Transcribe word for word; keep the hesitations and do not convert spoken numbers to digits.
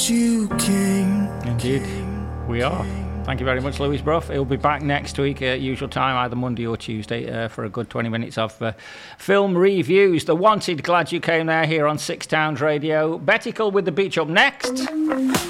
You came. Indeed, we are. Thank you very much, Louis Bruff. He'll be back next week at usual time, either Monday or Tuesday, uh, for a good twenty minutes of uh, film reviews. The Wanted, glad you came there here on Six Towns Radio. Bettical with the beach up next.